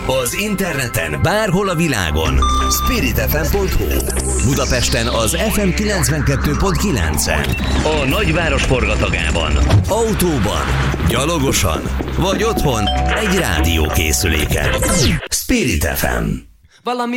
Az interneten bárhol a világon. spiritfm.hu. Budapesten az FM 92.9-en. A nagyváros forgatagában. Autóban, gyalogosan vagy otthon egy rádiókészüléken. Spirit FM. Valami